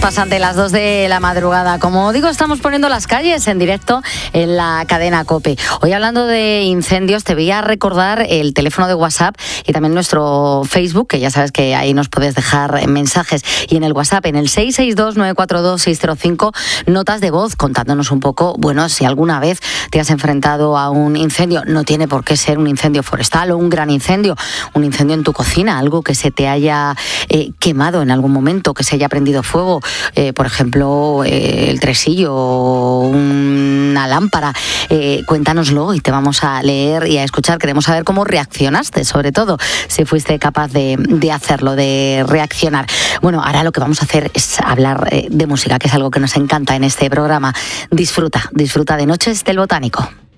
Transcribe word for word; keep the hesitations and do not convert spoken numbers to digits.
Pasan de las dos de la madrugada. Como digo, estamos poniendo las calles en directo en la cadena COPE. Hoy, hablando de incendios, te voy a recordar el teléfono de WhatsApp y también nuestro Facebook, que ya sabes que ahí nos puedes dejar mensajes. Y en el WhatsApp, en el seis seis dos, nueve cuatro dos, seis cero cinco, notas de voz contándonos un poco, bueno, si alguna vez te has enfrentado a un incendio. No tiene por qué ser un incendio forestal o un gran incendio, un incendio en tu cocina, algo que se te haya eh, quemado en algún momento, que se haya prendido fuego. Eh, por ejemplo, eh, el tresillo o una lámpara. Eh, cuéntanoslo y te vamos a leer y a escuchar. Queremos saber cómo reaccionaste, sobre todo, si fuiste capaz de, de hacerlo, de reaccionar. Bueno, ahora lo que vamos a hacer es hablar eh, de música, que es algo que nos encanta en este programa. Disfruta, disfruta de Noches del Botánico.